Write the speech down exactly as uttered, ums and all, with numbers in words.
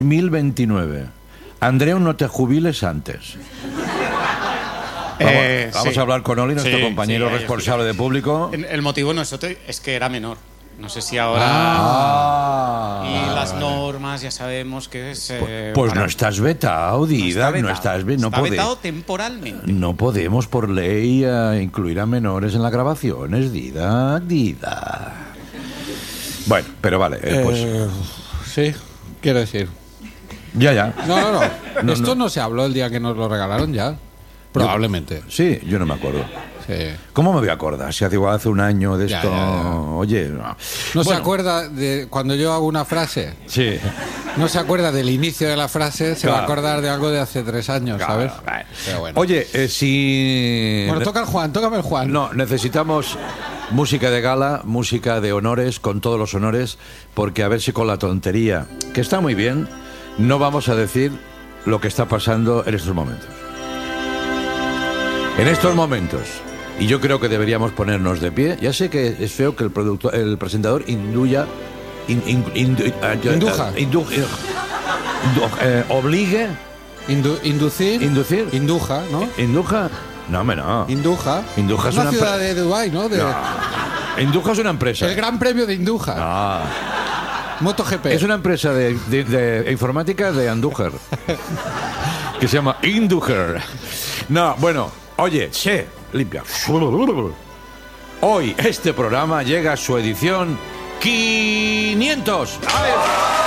dos mil veintinueve. Andreu, no te jubiles antes. Vamos, Eh, vamos sí. a hablar con Oli, nuestro Sí, compañero sí, responsable de público. El, el motivo no es otro, es que era menor. No sé si ahora... Ah, y las normas ya sabemos que es... eh, pues para- no estás vetado, Didac, no, vetado. estás ve- no Está pode- vetado temporalmente. No podemos por ley eh, incluir a menores en las grabaciones, Didac, Didac. Bueno, pero vale, eh, pues Eh, sí, quiero decir. ya, ya. No, no, no. No, Esto no. no se habló el día que nos lo regalaron ya. Probablemente. Sí, yo no me acuerdo. Sí. ¿Cómo me voy a acordar? Si hace igual hace un año de Ya, esto. ya, ya. Oye, no. No se Bueno, acuerda de cuando yo hago una frase. Sí. No se acuerda del inicio de la frase, se va a Claro. acordar de algo de hace tres años, Claro, ¿sabes? vale. Pero bueno. Oye, eh, si. Bueno, toca el Juan, tócame el Juan. No, necesitamos música de gala, música de honores, con todos los honores, porque a ver si con la tontería, que está muy bien, no vamos a decir lo que está pasando en estos momentos. En estos momentos, y yo creo que deberíamos ponernos de pie, ya sé que es feo que el productor, el presentador induya, in- in- indu- eh, Induja. eh, indu- eh, indu- eh, obligue, Indu- inducir. inducir, Induja, ¿no? induja, no, hombre, no. Induja. Induja es una una ciudad empre- de Dubái, ¿no? De- No. Induja es una empresa. El Gran Premio de Induja. No. MotoGP. Es una empresa de, de- de informática de Andújar que se llama Indújar. No, bueno, oye, che, limpia. Hoy este programa llega a su edición quinientos. ¡Ay!